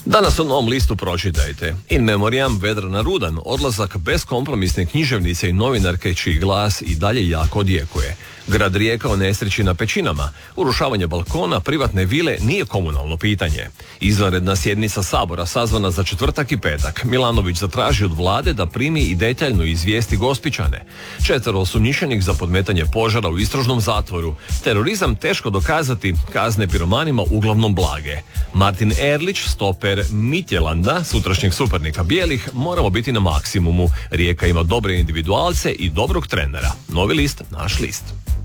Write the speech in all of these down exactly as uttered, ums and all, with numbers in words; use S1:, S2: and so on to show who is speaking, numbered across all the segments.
S1: Danas u Novom listu pročitajte: In memoriam Vedrana Rudan, odlazak beskompromisne književnice i novinarke čiji glas i dalje jako odjekuje. Grad Rijeka o nesreći na Pećinama. Urušavanje balkona privatne vile nije komunalno pitanje. Izvanredna sjednica Sabora sazvana za četvrtak i petak. Milanović zatraži od vlade da primi i detaljno izvijesti Gospićane. Četvero osumnjičenih za podmetanje požara u istražnom zatvoru. Terorizam teško dokazati, kazne piromanima uglavnom blage. Martin Erlić, stoper Mitjelanda, sutrašnjeg suparnika bijelih, moramo biti na maksimumu. Rijeka ima dobre individualce i dobrog trenera. Novi list, naš list.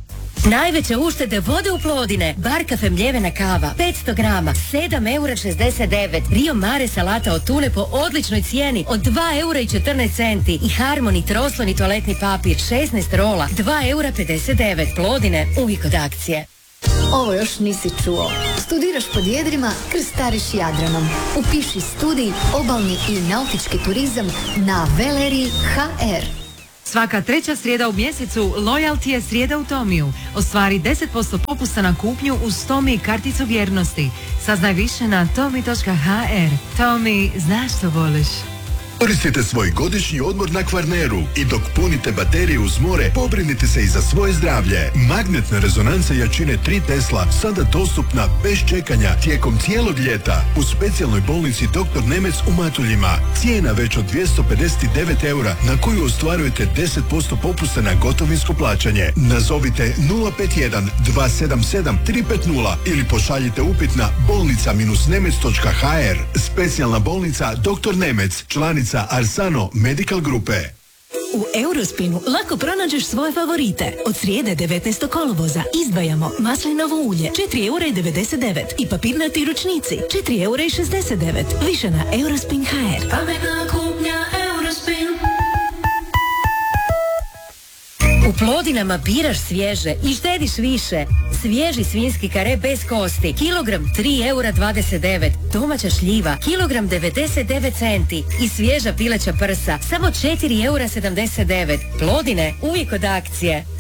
S2: Najveće uštede vode u Plodine. Bar kafe mljevena kava petsto grama sedam eura šezdeset devet. Rio Mare salata od tune po odličnoj cijeni od dva eura i četrnaest centi. I Harmony trosloni toaletni papir šesnaest rola dva eura pedeset devet. Plodine, uvijek od akcije.
S3: Ovo još nisi čuo. Studiraš pod jedrima, krstariš Jadranom. Upiši studij obalni i nautički turizam na Veleriji ha er.
S4: Svaka treća srijeda u mjesecu Loyalty je srijeda u Tomiju. Ostvari deset posto popusta na kupnju uz Tomi karticu vjernosti. Saznaj više na tomi točka ha er. Tomi, znaš što voliš.
S5: Koristite svoj godišnji odmor na Kvarneru i dok punite baterije uz more, pobrinite se i za svoje zdravlje. Magnetna rezonanca jačine tri Tesla sada dostupna bez čekanja tijekom cijelog ljeta u specijalnoj bolnici doktor Nemec u Matuljima. Cijena već od dvjesto pedeset devet eura na koju ostvarujete deset posto popusta na gotovinsko plaćanje. Nazovite nula pet jedan dva sedam sedam tri pet nula ili pošaljite upit na bolnica nemec točka ha er. Specijalna bolnica doktor Nemec, članica Arsano Medical Grupe.
S6: U Eurospinu lako pronađeš svoje favorite. Od srijede devetnaestog kolovoza izdvajamo maslinovo ulje četiri eura i devedeset devet i papirnati ručnici četiri eura i šezdeset devet. Više na eurospin točka ha er.
S7: Pametna kupnja Eurospin.
S2: U Plodinama biraš svježe i štediš više. Svježi svinjski kare bez kosti, kilogram tri eura dvadeset devet. Domaća šljiva, kilogram devedeset devet centi. I svježa pileća prsa, samo četiri eura sedamdeset devet. Plodine, uvijek od akcije.